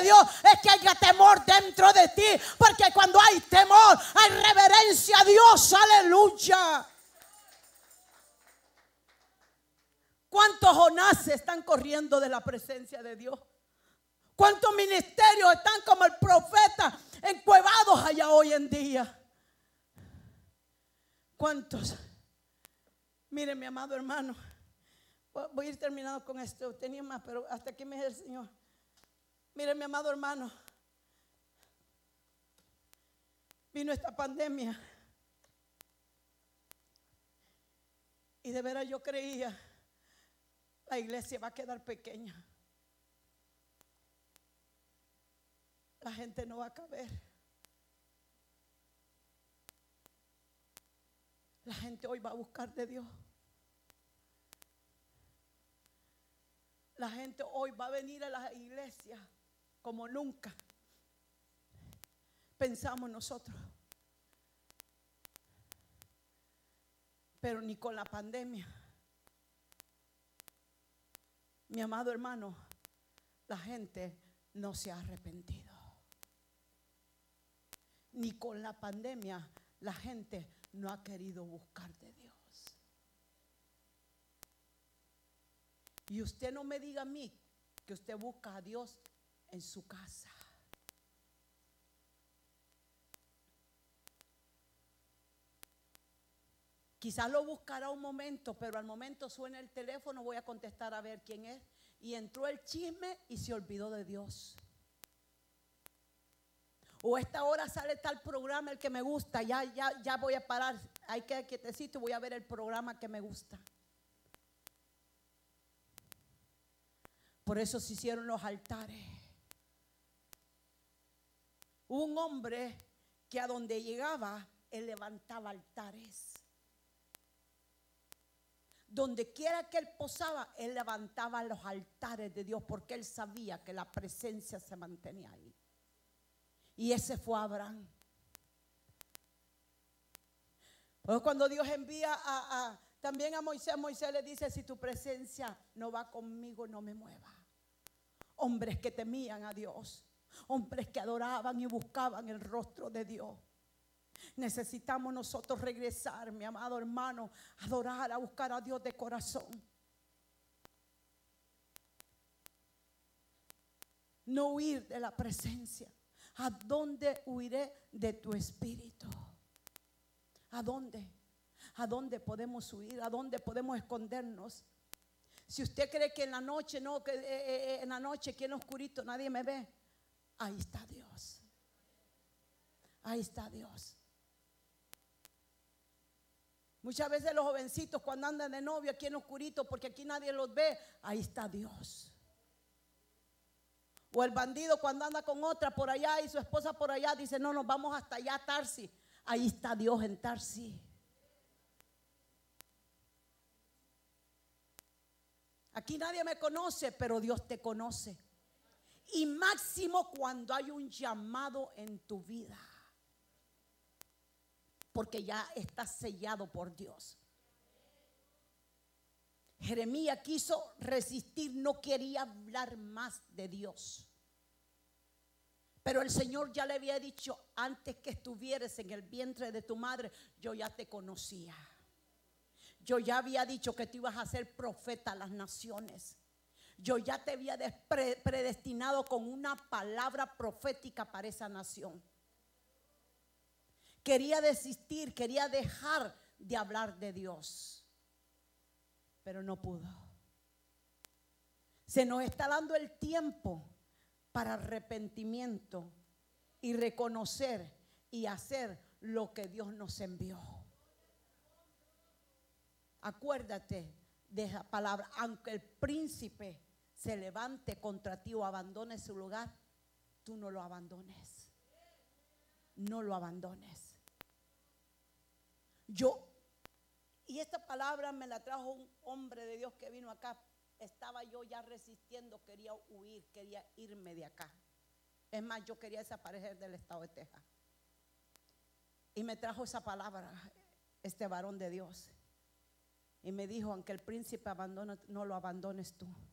Dios es que haya temor dentro de ti. Porque cuando hay temor, hay reverencia a Dios. Aleluya. ¿Cuántos Jonases están corriendo de la presencia de Dios? ¿Cuántos ministerios están como el profeta encuevados allá hoy en día? ¿Cuántos? Miren, mi amado hermano, voy a ir terminando con esto. Tenía más, pero hasta aquí me dice el Señor. Miren, mi amado hermano, vino esta pandemia y de veras yo creía la iglesia va a quedar pequeña, la gente no va a caber, la gente hoy va a buscar de Dios, la gente hoy va a venir a la iglesia como nunca pensamos nosotros. Pero ni con la pandemia, mi amado hermano, la gente no se ha arrepentido. Ni con la pandemia la gente no ha querido buscar de Dios. Y usted no me diga a mí que usted busca a Dios en su casa. Quizás lo buscará un momento, pero al momento suena el teléfono, voy a contestar a ver quién es. Y entró el chisme y se olvidó de Dios. O a esta hora sale tal programa el que me gusta, ya voy a parar, hay que quietecito y voy a ver el programa que me gusta. Por eso se hicieron los altares. Hubo un hombre que a donde llegaba, él levantaba altares. Donde quiera que él posaba, él levantaba los altares de Dios, porque él sabía que la presencia se mantenía ahí. Y ese fue Abraham. Pues cuando Dios envía también a Moisés le dice: si tu presencia no va conmigo, no me mueva. Hombres que temían a Dios, hombres que adoraban y buscaban el rostro de Dios. Necesitamos nosotros regresar, mi amado hermano, a adorar, a buscar a Dios de corazón. No huir de la presencia. ¿A dónde huiré de tu espíritu? ¿A dónde? ¿A dónde podemos huir? ¿A dónde podemos escondernos? Si usted cree que en la noche, no, que en la noche, aquí en lo oscurito, nadie me ve, ahí está Dios. Ahí está Dios. Muchas veces los jovencitos cuando andan de novio aquí en lo oscurito, porque aquí nadie los ve, ahí está Dios. O el bandido cuando anda con otra por allá y su esposa por allá, dice: no, nos vamos hasta allá a Tarsis. Ahí está Dios en Tarsis. Aquí nadie me conoce, pero Dios te conoce. Y máximo cuando hay un llamado en tu vida, porque ya estás sellado por Dios. Jeremías quiso resistir, no quería hablar más de Dios. Pero el Señor ya le había dicho: antes que estuvieras en el vientre de tu madre, yo ya te conocía. Yo ya había dicho que tú ibas a ser profeta a las naciones. Yo ya te había predestinado con una palabra profética para esa nación. Quería desistir, quería dejar de hablar de Dios, pero no pudo. Se nos está dando el tiempo para arrepentimiento y reconocer y hacer lo que Dios nos envió. Acuérdate de esa palabra: aunque el príncipe se levante contra ti o abandone su lugar, tú no lo abandones. No lo abandones. Y esta palabra me la trajo un hombre de Dios que vino acá. Estaba yo ya resistiendo, quería huir, quería irme de acá. Es más, yo quería desaparecer del estado de Texas. Y me trajo esa palabra este varón de Dios. Y me dijo: aunque el príncipe abandone, no lo abandones tú.